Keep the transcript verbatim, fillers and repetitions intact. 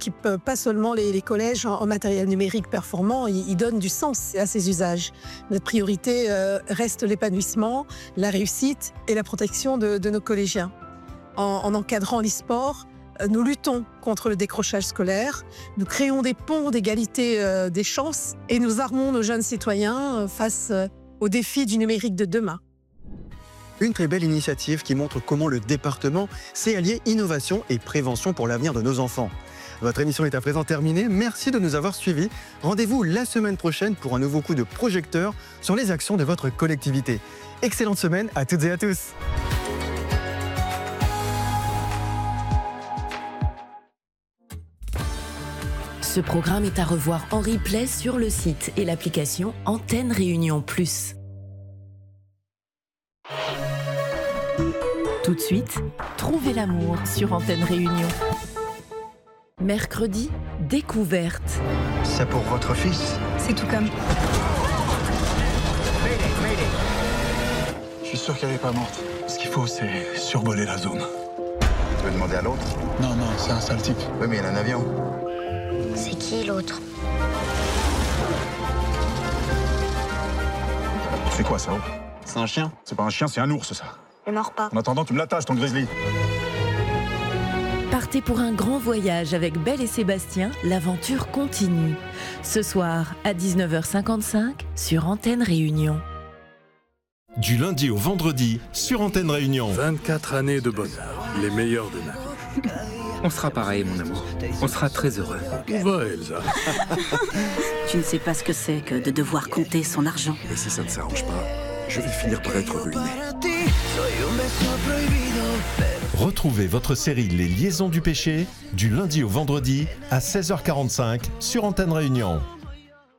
n'équipe pas seulement les, les collèges en, en matériel numérique performant, il, il donne du sens à ces usages. Notre priorité euh, reste l'épanouissement, la réussite et la protection de, de nos collégiens. En, en encadrant l'e-sport, euh, nous luttons contre le décrochage scolaire, nous créons des ponts d'égalité euh, des chances et nous armons nos jeunes citoyens euh, face euh, aux défis du numérique de demain. Une très belle initiative qui montre comment le département sait allier innovation et prévention pour l'avenir de nos enfants. Votre émission est à présent terminée. Merci de nous avoir suivis. Rendez-vous la semaine prochaine pour un nouveau coup de projecteur sur les actions de votre collectivité. Excellente semaine à toutes et à tous. Ce programme est à revoir en replay sur le site et l'application Antenne Réunion Plus. Tout de suite, trouvez l'amour sur Antenne Réunion. Mercredi, découverte. C'est pour votre fils? C'est tout comme. Je suis sûr qu'elle n'est pas morte. Ce qu'il faut, c'est survoler la zone. Tu veux demander à l'autre? Non, non, c'est un sale type. Oui, mais il y a un avion. C'est qui l'autre? C'est quoi ça? C'est un chien? C'est pas un chien, c'est un ours, ça. Je mords pas. En attendant, tu me l'attaches, ton grizzly. Partez pour un grand voyage avec Belle et Sébastien, l'aventure continue. Ce soir à dix-neuf heures cinquante-cinq sur Antenne Réunion. Du lundi au vendredi sur Antenne Réunion. vingt-quatre années de bonheur, les meilleures de ma vie. On sera pareil, mon amour. On sera très heureux. Où va, Elsa? Tu ne sais pas ce que c'est que de devoir compter son argent. Et si ça ne s'arrange pas, je vais finir par être ruiné. Retrouvez votre série Les Liaisons du péché du lundi au vendredi à seize heures quarante-cinq sur Antenne Réunion.